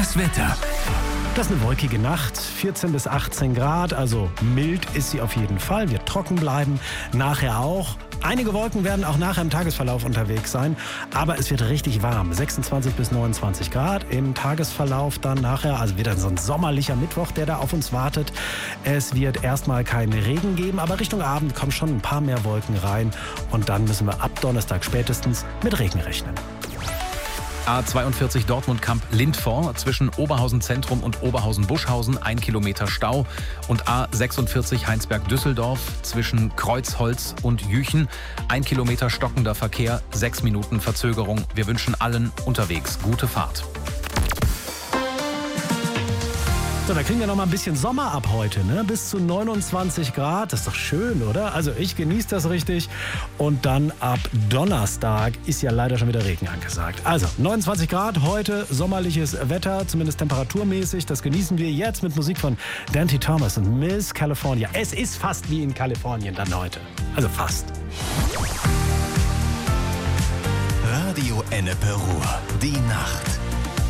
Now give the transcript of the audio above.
Das Wetter. Das ist eine wolkige Nacht, 14 bis 18 Grad, also mild ist sie auf jeden Fall. Wird trocken bleiben, nachher auch. Einige Wolken werden auch nachher im Tagesverlauf unterwegs sein, aber es wird richtig warm. 26 bis 29 Grad im Tagesverlauf dann nachher, also wieder so ein sommerlicher Mittwoch, der da auf uns wartet. Es wird erstmal keinen Regen geben, aber Richtung Abend kommen schon ein paar mehr Wolken rein und dann müssen wir ab Donnerstag spätestens mit Regen rechnen. A42 Dortmund-Kamp-Lindform zwischen Oberhausen Zentrum und Oberhausen-Buschhausen 1 Kilometer Stau und A46 Heinsberg-Düsseldorf zwischen Kreuzholz und Jüchen 1 Kilometer stockender Verkehr, 6 Minuten Verzögerung. Wir wünschen allen unterwegs gute Fahrt. So, da kriegen wir noch mal ein bisschen Sommer ab heute, ne? Bis zu 29 Grad, das ist doch schön, oder? Also ich genieße das richtig. Und dann ab Donnerstag ist ja leider schon wieder Regen angesagt. Also 29 Grad, heute sommerliches Wetter, zumindest temperaturmäßig. Das genießen wir jetzt mit Musik von Dante Thomas und Miss California. Es ist fast wie in Kalifornien dann heute. Also fast. Radio Ennepe Ruhr. Die Nacht.